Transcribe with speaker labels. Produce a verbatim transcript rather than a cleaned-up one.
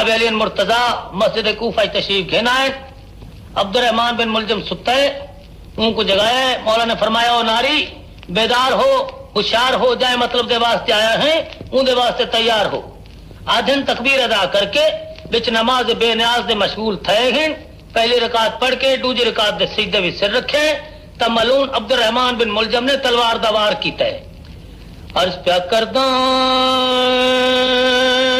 Speaker 1: जनाब अली मुर्तजा मस्जिद कूफा तशरीफ घेनाए। अब्दुर्रहमान बिन मुलजम सुते उनको जगाए। मौला ने फरमाया ओ नारी बेदार हो, होशियार हो, जाए मतलब दे वास्ते आया है, उनके वास्ते तैयार हो। आधन तकबीर अदा करके बिच नमाज बेनियाज दे मशगूल थे हैं। पहली रकात पढ़ के दूसरी रकात दे सिजदे विच सिर रखे। तब मलून अब्दुर्रहमान बिन मुलजम ने तलवार दा वार कीता है। अर्ज प्या करदा